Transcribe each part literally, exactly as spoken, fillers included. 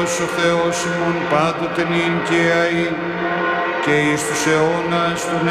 ο Θεός ημών πάντοτε νυν και αεί και εις τους αιώνας των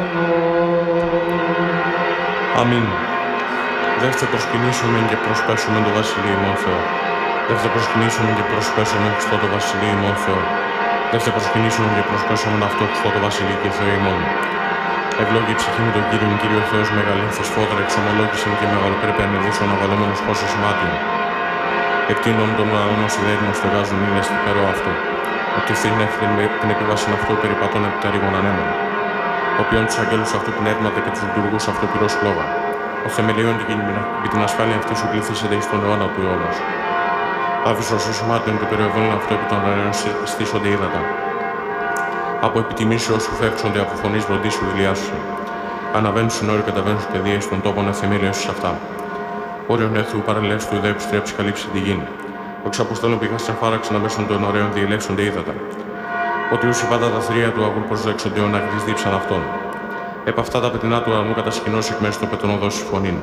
αιώνων. Αμήν. Δεύτε προσκυνήσουμε και προσπέσουμε το Βασιλείο ημών Θεό. Δεύτε προσκυνήσουμε και προσπέσουμε Χριστό το Βασιλείο ημών Θεό. Δεύτε προσκυνήσουμε και προσπέσουμε αυτό Χριστό το Βασιλείο και Θεό ημών. Ευλόγη η ψυχή με τον Κύριον, Κύριο Θεός μεγαλύνθες φόδρα εξομολόγησεν και μεγαλοπρέπεια ανεδίσου αναβαλόμενος πόσο σημάτιον. Εκτείνων των ουρανών σιδέρινων στεγάζουν είναι στην περό αυτού. Ότι θρηνεύθεν με την επίβαση αυτού περιπατών επί τα ρήγων ανέμων. Οποίον τους αγγέλους αυτού πνεύματα και τους λειτουργούς αυτού πυρός φλόγα. Ο θεμελιών και την ασφάλεια αυτή σου πληθήσεται εις τον αιώνα του αιώνος. Άβυσσος ο σημάτιον του περιοδών αυτού επί των αερίων στήσονται ύδατα. Από επιτιμήσεως σου φεύξονται από φωνής βροντής σου δηλιάσου. Αναβαίνουν συνόροι, καταβαίνουν στους παιδείες των τόπων εθεμέλιων σε αυτά. Όριον έθου παρελεύς του ιδέα επιστρέψει καλύψει τη γη. Ο εξαποστέλων πήγα σε φάραξ να μέσουν των ωραίων διελεύσονται ύδατα. Ότι ούσι πάντα τα θρία του αγούν προσδέξονται αιώνα γρις δίψαν αυτών. Επ' αυτά τα πετεινά του αρμού κατασκηνώσει εκ μέσω των πετών δώσει φωνήν.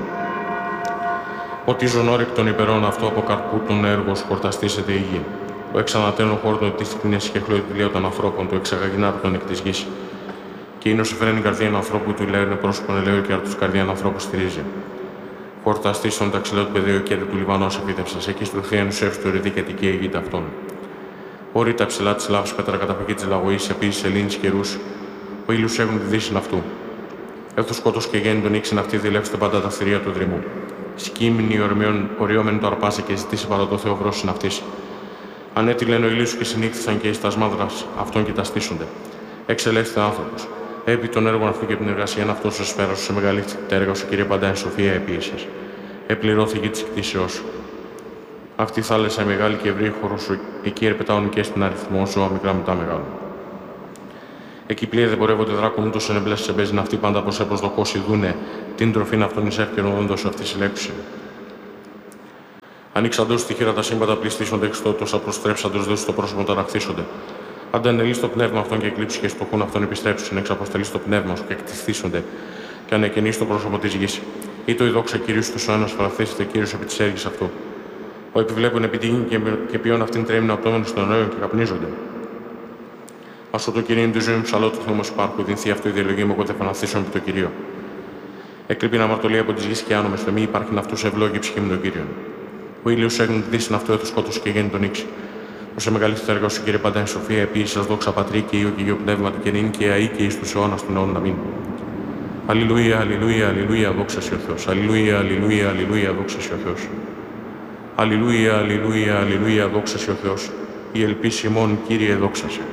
Ότι ζωνόρικ των υπερών αυτού από καρπού των έργων χορταστήσεται η γη. Ο εξανατένων χόρτων τη κτίνες και χλωιτηλία των ανθρώπων του εξαγαγινάρτων εκ της γης. Και είναι όσο φέρνει η καρδία ανθρώπου του λένε πρόσωπον ελαιό και αρτούς καρδίαν ανθρώπου στηρίζει. Χορταστήσεων ταξιλέου του πεδίου κέντρου του Λιβανό επίτευξα, εκεί στου θεία νουσεύσου του ρηδί και την γη αυτών. Όρη τα ψηλά τη λάβη πέτρα καταπηγή τη λαγωή, επίση σελήνη καιρού, ο ήλιο έχουν τη δύση αυτού. Έθου σκότο και γέννη τον ήξεν αυτή δηλεύστε πάντα τα θηρία του δρυμού. Σκύμνη οριόμενη το αρπάσε και ζητήσει παρά το Θεό βρόσιν αυτή. Ανέτειλεν ο ήλιος και συνήχθησαν και εις τα σμάδρας αυτών και τα στήσονται. Εξελέχθη άνθρωπος. Επί των έργων αυτού και την εργασία αυτό σου σφαίρα σου σε μεγαλύτερη τα έργα σου, Κύριε Παντά, εν σοφία επίσης. Επληρώθηκε τη κτήσεώς σου. Αυτή η θάλασσα μεγάλη και ευρύ χώρο σου, εκεί ερπετάουν και στην αριθμό ζώα μικρά μετά μεγάλο. Εκεί πλοία δεν πορεύονται δράκων ούτω ενεμπλέσει σε μπέζιν αυτή πάντα πω επροσδοκώσει δούνε την τροφήν αυτών εις εύκαιρο όντω αυτή συλλέξουσε. Ανοίξαντος τη χείρα τα σύμπαντα πληστήσονται εξτότως, απροστρέψαντος δε στο πρόσωπο ταραχθήσονται. Αντανελεί το πνεύμα αυτών και εκλείψει και στο χούν αυτών επιστρέψουν, εξαποστελεί το πνεύμα σου και εκτιστήσονται, και ανεκαινεί στο πρόσωπο τη γη. Ή το η δόξα Κυρίου του αιώνα παραθέσετε Κύριο επί τη έργη αυτού. Ο επιβλέπουν επί τη γη και ποιον αυτήν τρέμουν απτώμενο των νέων και καπνίζονται. Α το Κυρίου του ζωή ψαλό του Θεού υπάρχου, δινθεί αυτό η διαλογή μου, εγώ θα επαναθήσω επί το Κυρίο. Εκλείπει αμαρτωλία από τη γη και άνομε στο μη υπάρχει αυτού ευλόγη ψυχή με τον Κύριο. Ο ήλιος έγινε τη δύση αυτό έθου σκότωσε και γέννη τον ήξη. Ω μεγαλύτερο έργο σου, Κύριε Παντά, εν σοφία, επίση σα δόξα πατρί και ιό και γιο πνεύμα του και νυν και αή και ει του αιώνα των αιώνων. Αμήν. Αλληλούια, αλληλούια, αλληλούια, δόξα σε ο Θεός. Αλληλούια, αλληλούια, αλληλούια, δόξα σε ο Θεός. Αλληλούια, αλληλούια, αλληλούια, δόξα σε ο Θεός. Η ελπίση ημών, Κύριε, δόξα σε.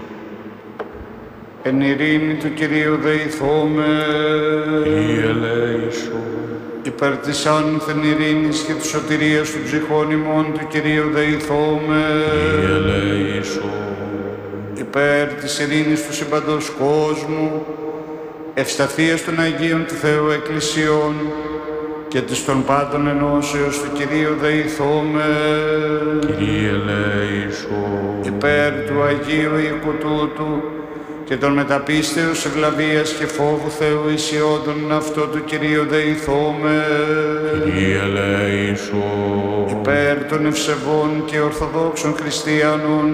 Εν ειρήνη του Κυρίου δεηθώμε. Η ελέησον. Υπέρ της άνθεν ειρήνης και της σωτηρίας των ψυχών ημών του Κυρίου δεηθώμε. Η ελέησον. Υπέρ της ειρήνης του συμπαντός κόσμου, ευσταθίας των Αγίων του Θεού Εκκλησιών και της των πάντων ενώσεως του Κυρίου δεηθώμε. Κύριε ελέησον. Υπέρ του Αγίου οίκου τούτου και των μεταπίστεως ευλαβίας και φόβου Θεού ισιόντων αυτό του Κυρίου δεηθώμε. Κύριε ελέησον. Υπέρ των ευσεβών και ορθοδόξων χριστιανών